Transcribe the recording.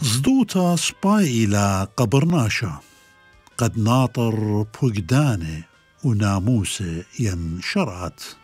زدوتا سباي إلى قبرناشا قد ناطر بوجدانه وناموسه ين شرعت